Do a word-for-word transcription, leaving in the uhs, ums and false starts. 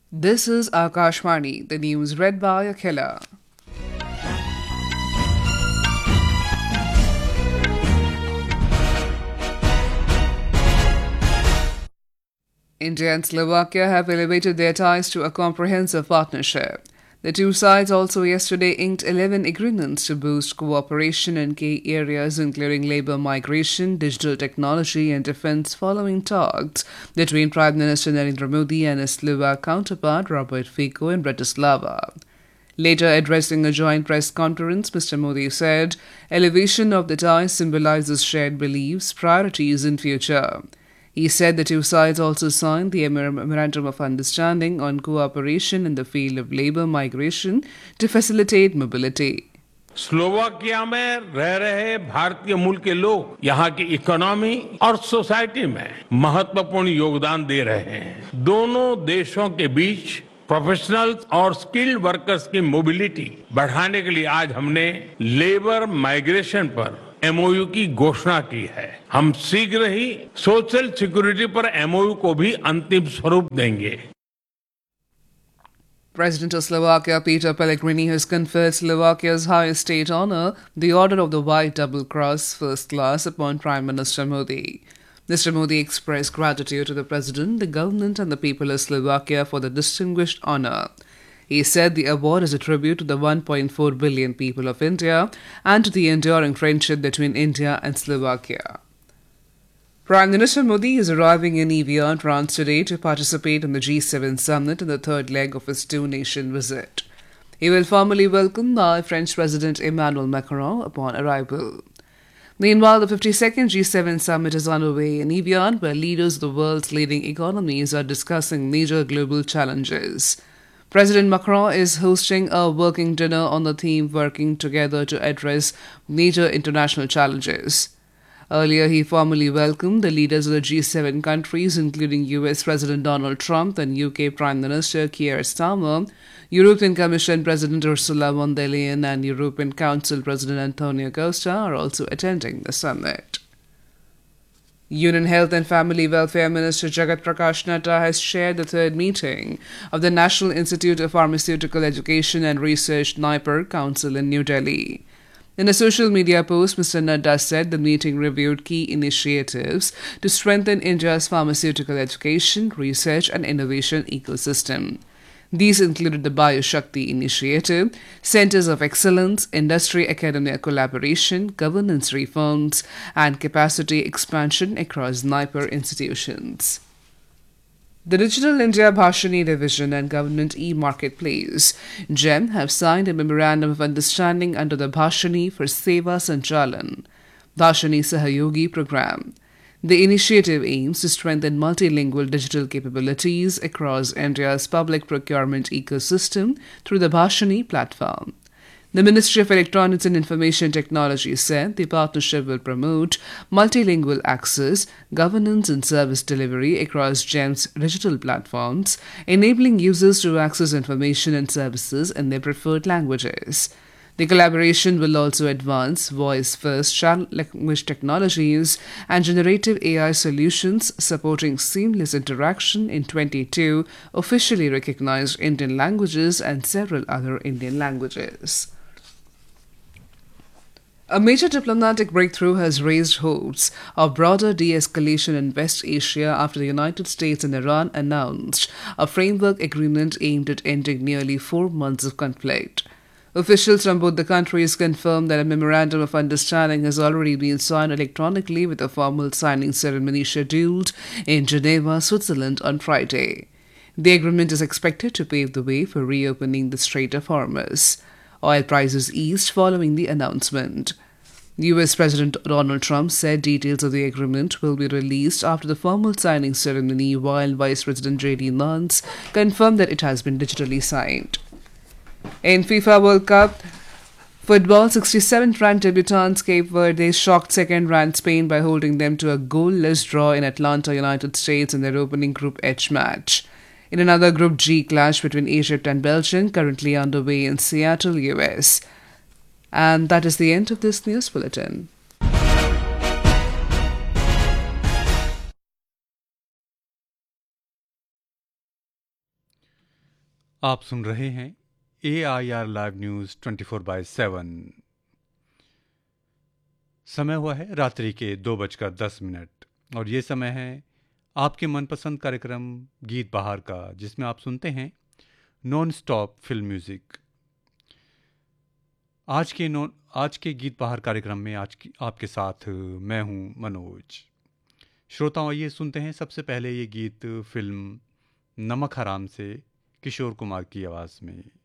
This is Akashvani, the news read by Akhila. India and Slovakia have elevated their ties to a comprehensive partnership. The two sides also yesterday inked eleven agreements to boost cooperation in key areas including labour migration, digital technology and defence following talks between Prime Minister Narendra Modi and his Slovak counterpart Robert Fico in Bratislava. Later addressing a joint press conference, Mister Modi said, elevation of the ties symbolizes shared beliefs, priorities and future. He said the two sides also signed the Memorandum of Understanding on cooperation in the field of labour migration to facilitate mobility. Slovakia में रह रहे भारतीय मूल के लोग यहाँ की economy और सोसाइटी में महत्वपूर्ण योगदान दे रहे हैं। दोनों देशों के बीच प्रोफेशनल्स और स्किल्ड वर्कर्स की मोबिलिटी बढ़ाने के लिए आज हमने लेबर माइग्रेशन पर एमओयू की घोषणा की है। हम शीघ्र ही सोशल सिक्योरिटी पर एमओयू को भी अंतिम स्वरूप देंगे। President of Slovakia Peter Pellegrini has conferred Slovakia's highest state honour, the Order of the White Double Cross First Class, upon Prime Minister Modi. Mister Modi expressed gratitude to the President, the government and the people of Slovakia for the distinguished honour. He said the award is a tribute to the one point four billion people of India and to the enduring friendship between India and Slovakia. Prime Minister Modi is arriving in Evian, France today to participate in the G seven summit in the third leg of his two-nation visit. He will formally welcome the French President Emmanuel Macron upon arrival. Meanwhile, the fifty-second G seven summit is underway in Evian, where leaders of the world's leading economies are discussing major global challenges. President Macron is hosting a working dinner on the theme Working Together to Address Major International Challenges. Earlier, he formally welcomed the leaders of the G seven countries, including U S President Donald Trump and U K Prime Minister Keir Starmer, European Commission President Ursula von der Leyen and European Council President Antonio Costa are also attending the summit. Union Health and Family Welfare Minister Jagat Prakash Nadda has chaired the third meeting of the National Institute of Pharmaceutical Education and Research NIPER Council in New Delhi. In a social media post, Mister Nadda said the meeting reviewed key initiatives to strengthen India's pharmaceutical education, research and innovation ecosystem. These included the BioShakti Initiative, Centres of Excellence, Industry-Academia collaboration, governance reforms, and capacity expansion across NIPER institutions. The Digital India Bhashani Division and Government e-Marketplace, GEM, have signed a Memorandum of Understanding under the Bhashani for Seva Sanchalan, Bhashani Sahayogi Program. The initiative aims to strengthen multilingual digital capabilities across India's public procurement ecosystem through the Bhashani platform. The Ministry of Electronics and Information Technology said the partnership will promote multilingual access, governance and service delivery across GEM's digital platforms, enabling users to access information and services in their preferred languages. The collaboration will also advance voice-first language technologies and generative A I solutions supporting seamless interaction in twenty-two officially recognized Indian languages and several other Indian languages. A major diplomatic breakthrough has raised hopes of broader de-escalation in West Asia after the United States and Iran announced a framework agreement aimed at ending nearly four months of conflict. Officials from both the countries confirmed that a memorandum of understanding has already been signed electronically with a formal signing ceremony scheduled in Geneva, Switzerland on Friday. The agreement is expected to pave the way for reopening the Strait of Hormuz. Oil prices eased following the announcement. U S President Donald Trump said details of the agreement will be released after the formal signing ceremony, while Vice President J D Vance confirmed that it has been digitally signed. In FIFA World Cup football, sixty-seventh ranked debutants Cape Verde shocked second-ranked Spain by holding them to a goalless draw in Atlanta, United States in their opening Group H match. In another Group G clash between Egypt and Belgium, currently underway in Seattle, U S. And that is the end of this news bulletin. आप सुन रहे हैं ए I R live news twenty four by seven. समय हुआ है रात्रि के दो बजकर दस मिनट और ये समय है आपके मनपसंद कार्यक्रम गीत बहार का, जिसमें आप सुनते हैं नॉन स्टॉप फिल्म म्यूज़िक। आज के नॉन आज के गीत बहार कार्यक्रम में आज की आपके साथ मैं हूं मनोज। श्रोताओं, आइए सुनते हैं सबसे पहले ये गीत फिल्म नमक हराम से किशोर कुमार की आवाज़ में।